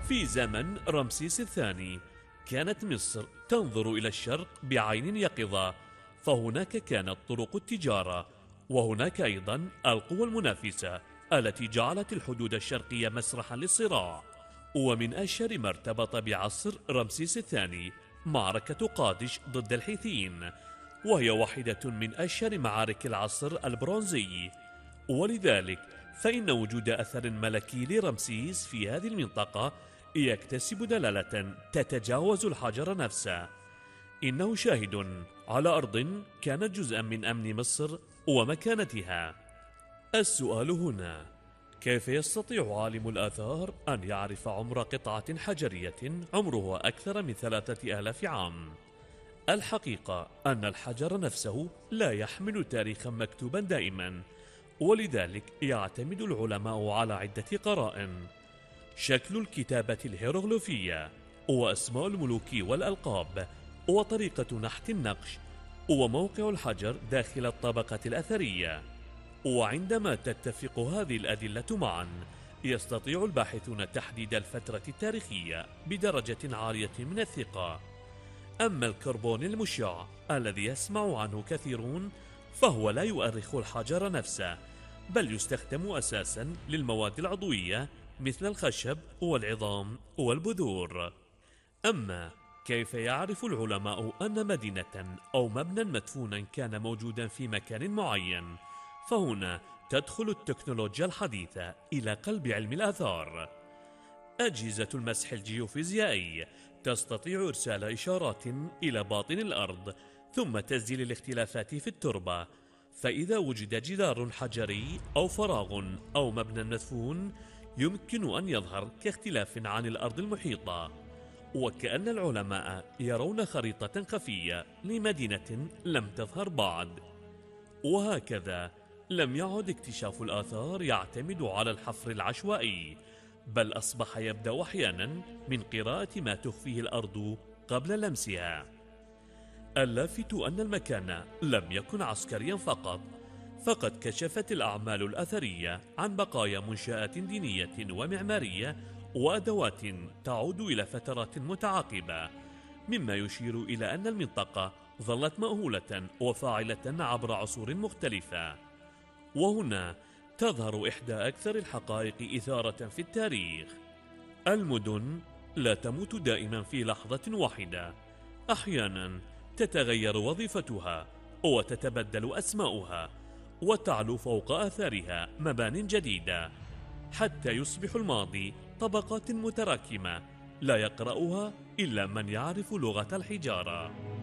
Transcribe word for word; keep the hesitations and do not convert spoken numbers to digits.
في زمن رمسيس الثاني كانت مصر تنظر إلى الشرق بعين يقظة، فهناك كانت طرق التجارة، وهناك أيضا القوى المنافسة التي جعلت الحدود الشرقية مسرحا للصراع. ومن أشهر ما ارتبط بعصر رمسيس الثاني معركة قادش ضد الحيثيين، وهي واحدة من أشهر معارك العصر البرونزي، ولذلك فإن وجود أثر ملكي لرمسيس في هذه المنطقة يكتسب دلالة تتجاوز الحجر نفسه. إنه شاهد على أرض كانت جزءا من أمن مصر ومكانتها. السؤال هنا: كيف يستطيع عالم الآثار أن يعرف عمر قطعة حجرية عمرها أكثر من ثلاثة آلاف عام؟ الحقيقة أن الحجر نفسه لا يحمل تاريخا مكتوبا دائما، ولذلك يعتمد العلماء على عدة قرائن: شكل الكتابة الهيروغليفية، وأسماء الملوك والألقاب، وطريقة نحت النقش، وموقع الحجر داخل الطبقة الأثرية. وعندما تتفق هذه الأدلة معا يستطيع الباحثون تحديد الفترة التاريخية بدرجة عالية من الثقة. أما الكربون المشع الذي يسمع عنه كثيرون فهو لا يؤرخ الحجر نفسه، بل يستخدم أساسا للمواد العضوية مثل الخشب والعظام والبذور. أما كيف يعرف العلماء أن مدينة أو مبنى مدفونا كان موجودا في مكان معين؟ فهنا تدخل التكنولوجيا الحديثة إلى قلب علم الآثار. أجهزة المسح الجيوفيزيائي تستطيع إرسال إشارات إلى باطن الأرض ثم تسجيل الاختلافات في التربة، فإذا وجد جدار حجري أو فراغ أو مبنى مدفون يمكن أن يظهر كاختلاف عن الأرض المحيطة، وكأن العلماء يرون خريطة خفية لمدينة لم تظهر بعد. وهكذا لم يعد اكتشاف الآثار يعتمد على الحفر العشوائي، بل أصبح يبدأ أحيانا من قراءة ما تخفيه الأرض قبل لمسها. اللافت أن المكان لم يكن عسكريا فقط، فقد كشفت الأعمال الأثرية عن بقايا منشآت دينية ومعمارية وأدوات تعود إلى فترات متعاقبة، مما يشير إلى أن المنطقة ظلت مأهولة وفاعلة عبر عصور مختلفة. وهنا تظهر إحدى أكثر الحقائق إثارة في التاريخ: المدن لا تموت دائما في لحظة واحدة، أحيانا تتغير وظيفتها وتتبدل أسماؤها وتعلو فوق آثارها مبان جديدة، حتى يصبح الماضي طبقات متراكمة لا يقرأها إلا من يعرف لغة الحجارة.